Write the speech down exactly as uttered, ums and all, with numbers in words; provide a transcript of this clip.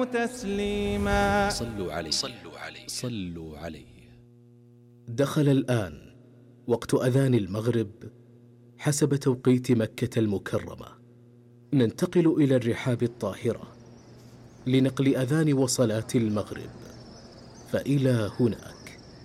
تسليما. صلوا عليه صلوا عليه صلوا عليه. دخل الآن وقت أذان المغرب حسب توقيت مكة المكرمة. ننتقل إلى الرحاب الطاهرة لنقل أذان وصلاة المغرب، فإلى هناك.